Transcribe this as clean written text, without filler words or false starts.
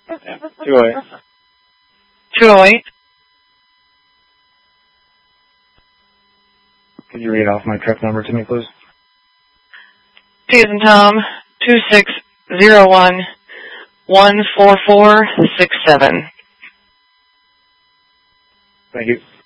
Yeah, 208. 208. Could you read off my truck number to me, please? T as in Tom, 2601-14467. Thank you.